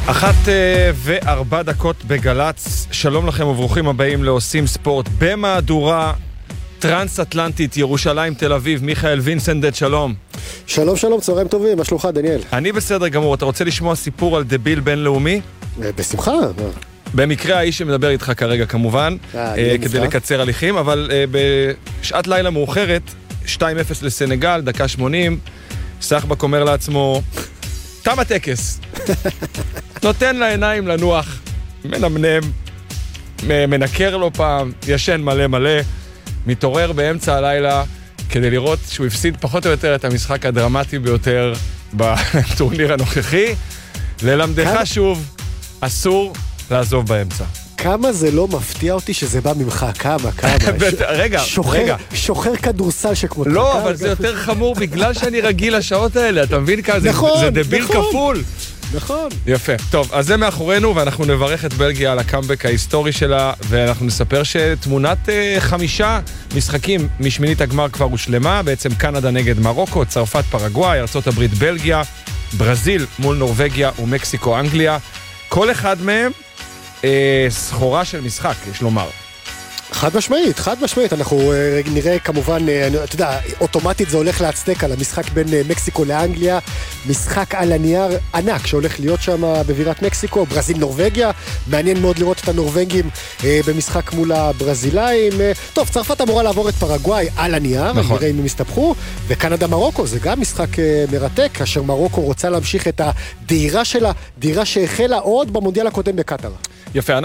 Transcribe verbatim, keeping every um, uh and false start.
אחת וארבע דקות בגלץ. שלום לכם וברוכים הבאים לעושים ספורט במהדורה טרנס-אטלנטית, ירושלים, תל אביב. מיכאל וינסנדט, שלום. שלום שלום, צהריים טובים, מה שלומך דניאל? אני בסדר גמור. אתה רוצה לשמוע סיפור על דביל בינלאומי? בשמחה. במקרה האיש שמדבר איתך כרגע כמובן, כדי לקצר הליכים, אבל בשעת לילה מאוחרת, שתיים אפס לסנגל, דקה שמונים, סחבק אומר לעצמו, תם הטקס. נותן לעיניים לנוח, מנמנם, מנקר לו פעם, ישן מלא מלא, מתעורר באמצע הלילה כדי לראות שהוא הפסיד פחות או יותר את המשחק הדרמטי ביותר בטורניר הנוכחי. ללמדך שוב, אסור לעזוב באמצע. כמה זה לא מפתיע אותי שזה בא ממך, כמה, כמה. רגע, רגע. שוחר כדורסל שכמותך. לא, אבל זה יותר חמור בגלל שאני רגיל לשעות האלה, אתה מבין כזה? זה דביל כפול. נכון. יפה. טוב, אז זה מאחורינו, ואנחנו נברך את בלגיה על הקאמבק ההיסטורי שלה, ואנחנו נספר שתמונת uh, חמישה משחקים משמינית הגמר כבר הושלמה, בעצם קנדה נגד מרוקו, צרפת פרגוואי, ארצות הברית בלגיה, ברזיל מול נורווגיה ומקסיקו אנגליה. כל אחד מהם אה, סחורה של משחק, יש לומר. חד משמעית, חד משמעית, אנחנו נראה כמובן, אתה יודע, אוטומטית זה הולך להצטק על המשחק בין מקסיקו לאנגליה, משחק על הנייר ענק שהולך להיות שם בבירת מקסיקו, ברזיל נורווגיה, מעניין מאוד לראות את הנורווגים במשחק מול הברזילאים, טוב, צרפת אמורה לעבור את פרגוואי על הנייר, נכון. נראה אם הם יסתבכו, וקנדה מרוקו, זה גם משחק מרתק, כאשר מרוקו רוצה להמשיך את הדהירה שלה, דהירה שהחלה עוד במונדיאל הקודם בקטר. יפה,